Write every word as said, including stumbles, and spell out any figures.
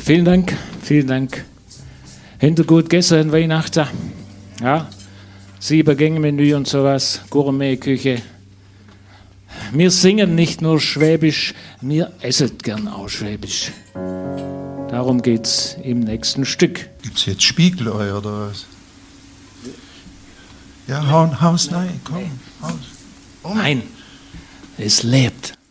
Vielen Dank, vielen Dank. Habt ihr gut gegessen an Weihnachten? Ja, sieben Gänge Menü und sowas, Gourmetküche. Wir singen nicht nur Schwäbisch, wir essen gern auch Schwäbisch. Darum geht's im nächsten Stück. Gibt's jetzt Spiegelei oder was? Ja, hau, haus rein, komm, haus. Nein, es lebt.